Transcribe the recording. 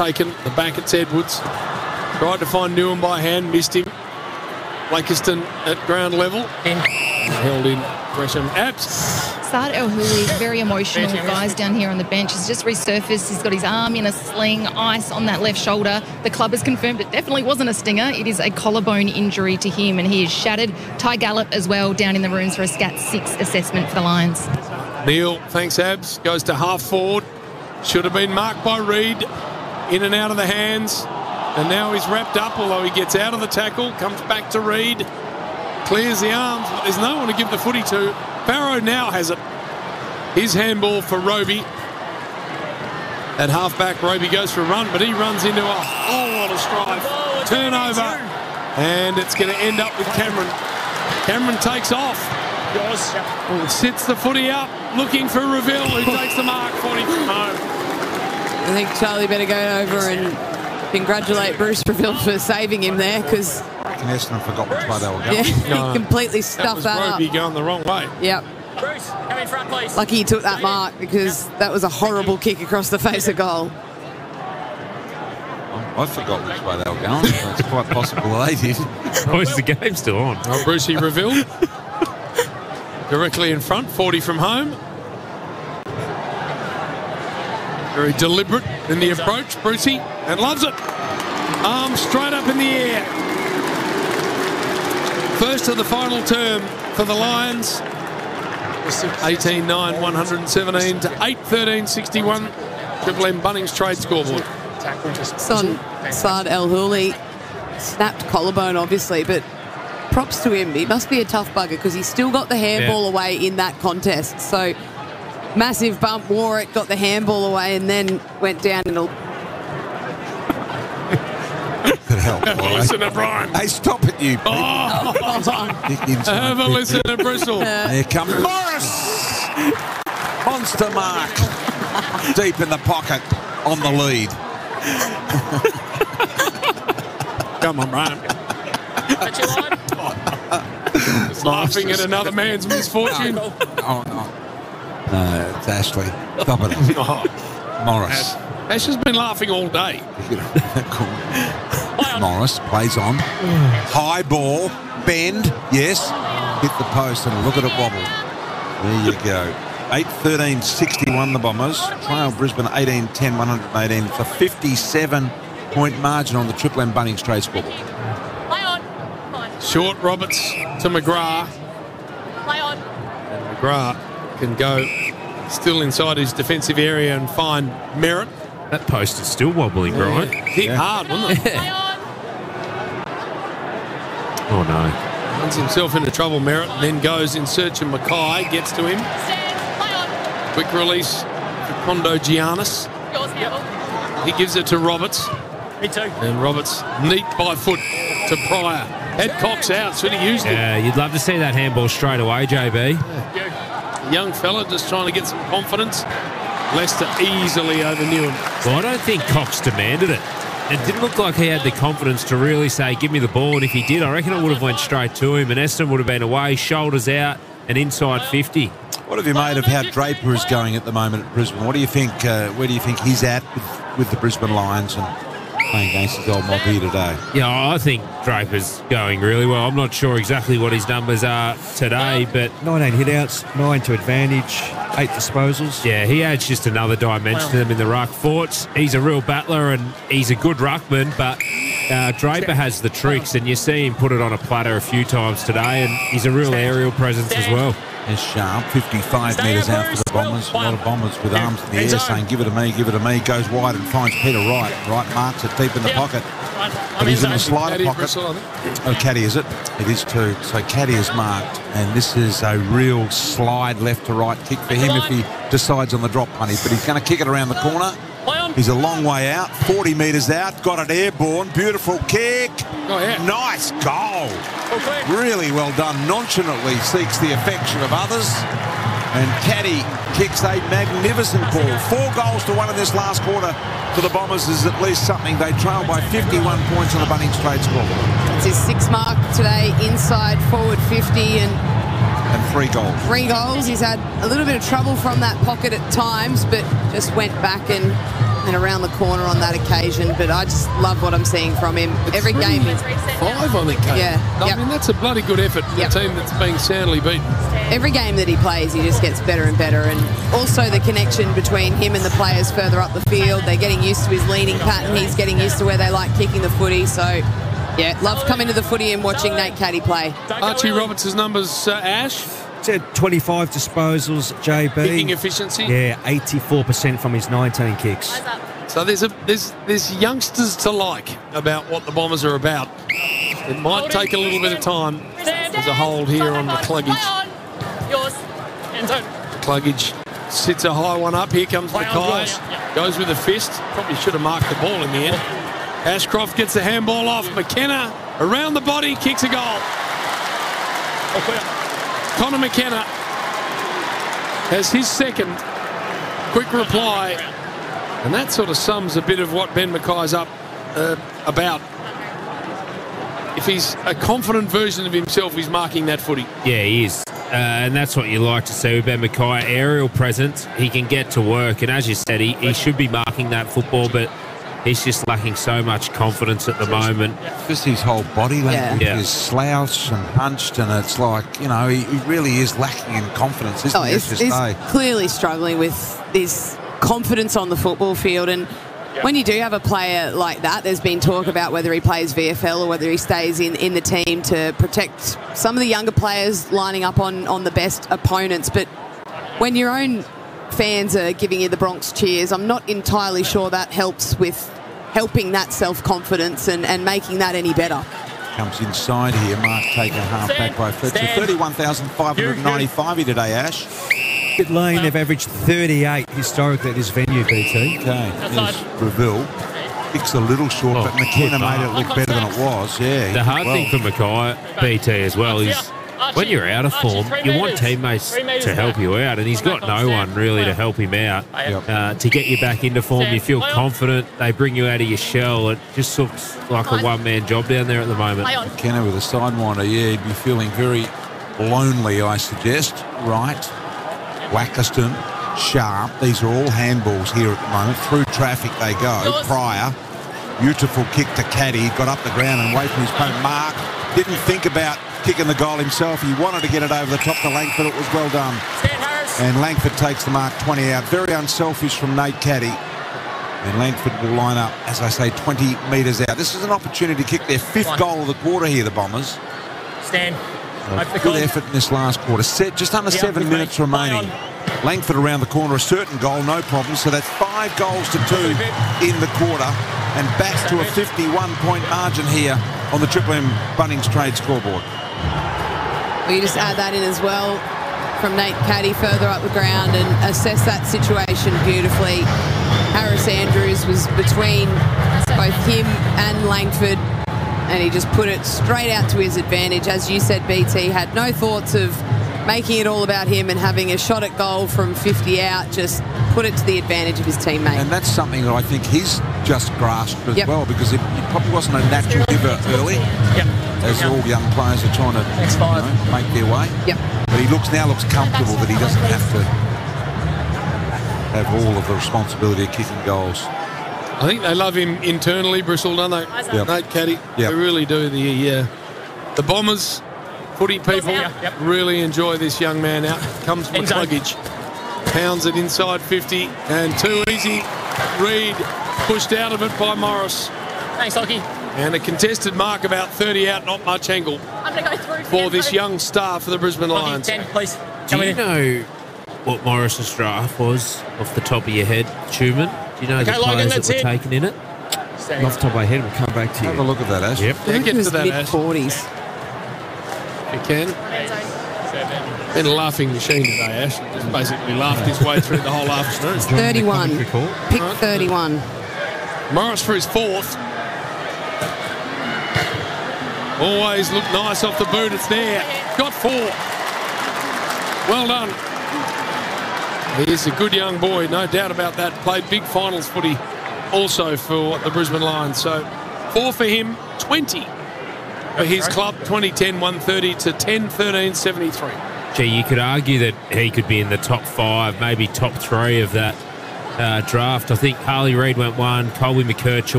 taken. The back, it's Edwards. Tried to find Newham by hand, missed him. Blakiston at ground level. Held in Gresham. Abs. Saad El-Houli is very emotional, guys, down here on the bench. He's just resurfaced. He's got his arm in a sling, ice on that left shoulder. The club has confirmed it definitely wasn't a stinger. It is a collarbone injury to him, and he is shattered. Ty Gallop as well down in the rooms for a Scat 6 assessment for the Lions. Neil, thanks, Abs. Goes to half forward. Should have been marked by Reid. In and out of the hands. And now he's wrapped up, although he gets out of the tackle. Comes back to Reid. Clears the arms, but there's no one to give the footy to. Farrow now has it. His handball for Roby. At half-back, Roby goes for a run, but he runs into a whole lot of strife. Turnover. And it's going to end up with Cameron. Cameron takes off. Sits the footy up, looking for Reville, who takes the mark 40 from home. I think Charlie better go over and congratulate Bruce Reville for saving him there, because Essendon forgot which way they were going. yeah, he completely stuffed that up. Roby going the wrong way. Yep. Bruce, come in front, please. Lucky he took that mark, because that was a horrible kick across the face of goal. I forgot which way they were going. It's quite possible they did. Oh, is the game still on? Oh, Brucey Reville. Directly in front, 40 from home. Very deliberate in the approach, Brucey, and loves it. Arms straight up in the air. First of the final term for the Lions. 18-9, 117 to 8-13-61. Triple M Bunnings trade scoreboard. Son Saad El-Houli snapped collarbone, obviously, but props to him. He must be a tough bugger, because he's still got the handball away in that contest. So massive bump, wore it, got the handball away, and then went down in a... Listen to Brian. Hey, stop it, you. Have a listen to Bristol. Here comes Morris. Monster mark. Deep in the pocket on the lead. Come on, Brian. That's your line. Laughing at another man's misfortune. Oh, no. No, it's Ashley. Stop it. Morris. Ash has been laughing all day. Morris plays on. High ball. Bend. Yes. Hit the post and look at it wobble. There you go. 8-13-61 the Bombers. Trail Brisbane 18-10, 118. It's a 57-point margin on the Triple M Bunnings trade scoreboard. Play on. Short Roberts to McGrath. Play on. And McGrath can go still inside his defensive area and find Merritt. That post is still wobbling, Brian. Hit hard, wasn't it? Play on. Oh, no. Runs himself into trouble, Merritt, and then goes in search of Mackay. Gets to him. Stand. Play on. Quick release for Kondo Giannis. Yours, Campbell. He gives it to Roberts. Me too. And Roberts neat by foot to Pryor. Had Cox out, should he used it? Yeah, you'd love to see that handball straight away, JB. Young fella just trying to get some confidence. Leicester easily over Newham. Well, I don't think Cox demanded it. It didn't look like he had the confidence to really say, give me the ball. And if he did, I reckon it would have went straight to him. And Essendon would have been away, shoulders out, and inside 50. What have you made of how Draper is going at the moment at Brisbane? What do you think? Where do you think he's at with the Brisbane Lions and playing against his old mob here today? Yeah, I think Draper's going really well. I'm not sure exactly what his numbers are today, but 19 hit-outs, 9 to advantage, 8 disposals. yeah, he adds just another dimension to them in the ruck. Forts, he's a real battler and he's a good ruckman, but Draper has the tricks, and you see him put it on a platter a few times today, and he's a real aerial presence as well. Is Sharp, 55 metres out for the Bombers. A lot of Bombers with arms in the air saying, give it to me, give it to me. Goes wide and finds Peter Wright. Wright marks it deep in the pocket. But he's in the slider pocket. Oh, Caddy, is it? It is too. So Caddy is marked. And this is a real slide left to right kick for him if he decides on the drop punny. But he's going to kick it around the corner. He's a long way out, 40 metres out, got it airborne, beautiful kick. Oh, yeah. Nice goal. Really well done. Nonchalantly seeks the affection of others. And Caddy kicks a magnificent ball. 4 goals to 1 in this last quarter for the Bombers is at least something. They trail by 51 points on the Bunnings trade scoreboard. That's his 6th mark today, inside forward 50, and 3 goals. 3 goals. He's had a little bit of trouble from that pocket at times, but just went back and and around the corner on that occasion. But I just love what I'm seeing from him. Every game is 5, I think, Kate. Yeah, I yep. mean, that's a bloody good effort for Yep. a team that's being soundly beaten. every game that he plays, he just gets better and better. And also the connection between him and the players further up the field. They're getting used to his leading pattern. He's getting used to where they like kicking the footy. So, yeah, love coming to the footy and watching Nate Caddy play. Archie Roberts' numbers, Ash. Said 25 disposals, JB. Kicking efficiency. Yeah, 84% from his 19 kicks. So there's youngsters to like about what the Bombers are about. It might take a little bit of time. There's a hold here on the Cluggage. Yours. End zone. Cluggage sits a high one up. Here comes Mackay. Goes with a fist. Probably should have marked the ball in the end. Ashcroft gets the handball off. McKenna around the body, kicks a goal. Connor McKenna has his second. Quick reply. And that sort of sums a bit of what Ben Mackay's up about. If he's a confident version of himself, he's marking that footy. Yeah, he is. And that's what you like to see with Ben Mackay. Aerial presence, he can get to work. And as you said, he should be marking that football, but he's just lacking so much confidence at the moment. Just his whole body language Yeah. is slouched and hunched, and it's like, you know, he really is lacking in confidence, isn't he? He's clearly struggling with his confidence on the football field. And when you do have a player like that, there's been talk about whether he plays VFL or whether he stays in the team to protect some of the younger players lining up on the best opponents. But when your own fans are giving you the Bronx cheers, I'm not entirely sure that helps with helping that self-confidence and making that any better. Comes inside here. Mark taken half back by Fletcher. 31,595 today, Ash. Pit Lane, they've averaged 38 historically at this venue, BT. Okay, there's Reville. Kicks a little short, but McKenna made it look better than it was. Yeah. The hard thing for Mackay, BT, as well, is when you're out of form, you want teammates to help you out, and he's got no one really to help him out. To get you back into form, you feel confident, they bring you out of your shell. It just looks like a one-man job down there at the moment. McKenna with a sidewinder, yeah, he'd be feeling very lonely, I suggest. Right. Wackeston, Sharp, these are all handballs here at the moment. Through traffic they go. Pryor, beautiful kick to Caddy, got up the ground and away from his opponent. Mark didn't think about kicking the goal himself. He wanted to get it over the top to Langford. It was well done. And Langford takes the mark 20 out. Very unselfish from Nate Caddy. And Langford will line up, as I say, 20 metres out. This is an opportunity to kick their fifth goal of the quarter here, the Bombers. Stand. Good effort in this last quarter. Just under 7 minutes remaining. Langford around the corner, a certain goal, no problem. So that's 5 goals to 2 in the quarter. And back to a 51-point margin here on the Triple M Bunnings Trade scoreboard. Well, you just add that in as well from Nate Caddy further up the ground and assess that situation beautifully. Harris Andrews was between both him and Langford, and he just put it straight out to his advantage. As you said, BT had no thoughts of making it all about him and having a shot at goal from 50 out, just put it to the advantage of his teammate. And that's something that I think he's just grasped as well, because it probably wasn't a natural giver early, as all young players are trying to make their way. But he now looks comfortable that he doesn't have to have all of the responsibility of kicking goals. I think they love him internally, Bristol, don't they? Nate Caddy. They really do. The Bombers, footy people, really enjoy this young man. Out comes McCluggage. Pounds it inside 50 and too easy. Reid pushed out of it by Morris. Thanks, Lockie. And a contested mark about 30 out, not much angle I'm going to go through for this young star for the Brisbane Lions. 10, please. Do you know what Morris's draft was off the top of your head, Tuman? Do you know the players that were taken in it? Off the top of my head, we'll come back to you. Have a look at that, Ash. Yep. Yeah, get to that, Ash. Mid-40s. You can. Been a laughing machine today, Ash. Just basically laughed his way through the whole afternoon. 31. Pick 31. Morris for his fourth. Always look nice off the boot. It's there. Got 4. Well done. He is a good young boy, no doubt about that. Played big finals footy also for the Brisbane Lions. So 4 for him, 20 for his club. 2010, 130 to 10-13, 73. Gee, you could argue that he could be in the top 5, maybe top 3 of that draft. I think Harley Reid went 1, Colby McKercher